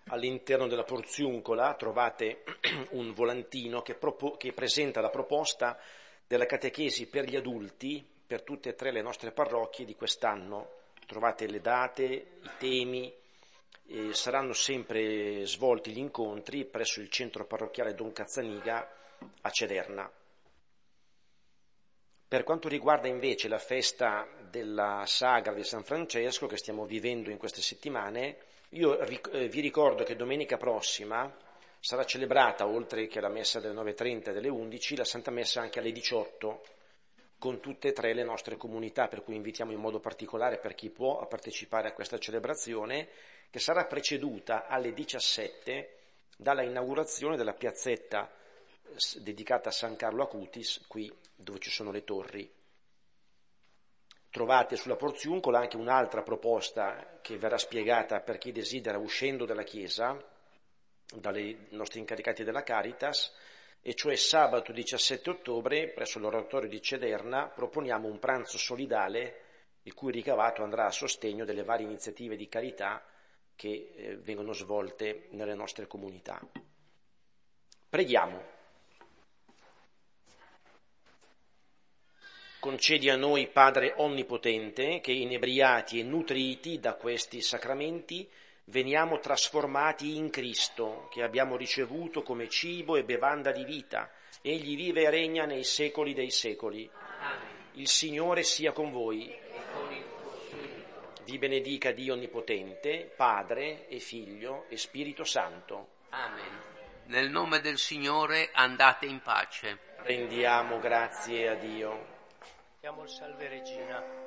all'interno della porziuncola trovate un volantino che presenta la proposta della catechesi per gli adulti per tutte e 3 le nostre parrocchie di quest'anno. Trovate le date, i temi, saranno sempre svolti gli incontri presso il centro parrocchiale Don Cazzaniga a Cederna. Per quanto riguarda invece la festa della Sagra di San Francesco che stiamo vivendo in queste settimane, io vi ricordo che domenica prossima sarà celebrata, oltre che la messa delle 9:30 e delle 11, la Santa Messa anche alle 18, con tutte e 3 le nostre comunità, per cui invitiamo in modo particolare, per chi può, a partecipare a questa celebrazione, che sarà preceduta alle 17 dalla inaugurazione della piazzetta dedicata a San Carlo Acutis, qui dove ci sono le torri. Trovate sulla porziuncola anche un'altra proposta che verrà spiegata per chi desidera uscendo dalla chiesa, dai nostri incaricati della Caritas, e cioè sabato 17 ottobre presso l'oratorio di Cederna proponiamo un pranzo solidale il cui ricavato andrà a sostegno delle varie iniziative di carità che vengono svolte nelle nostre comunità. Preghiamo. Concedi a noi, Padre Onnipotente, che inebriati e nutriti da questi sacramenti veniamo trasformati in Cristo, che abbiamo ricevuto come cibo e bevanda di vita. Egli vive e regna nei secoli dei secoli. Amen. Il Signore sia con voi. E con il tuo spirito. Vi benedica Dio Onnipotente, Padre e Figlio e Spirito Santo. Amen. Nel nome del Signore andate in pace. Rendiamo grazie a Dio. Chiamo il Salve Regina.